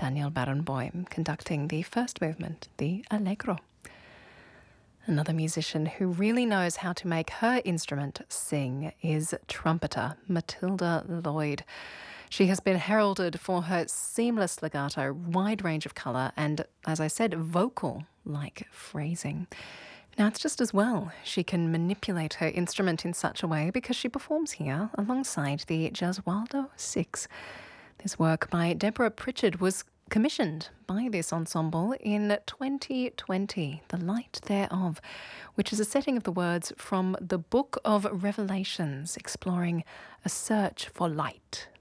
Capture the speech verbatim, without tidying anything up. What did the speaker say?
Daniel Barenboim, conducting the first movement, the Allegro. Another musician who really knows how to make her instrument sing is trumpeter Matilda Lloyd. She has been heralded for her seamless legato, wide range of colour and, as I said, vocal-like phrasing. Now, it's just as well she can manipulate her instrument in such a way because she performs here alongside the Gesualdo Six. This work by Deborah Pritchard was commissioned by this ensemble in twenty twenty, The Light Thereof, which is a setting of the words from the Book of Revelations, exploring a search for light.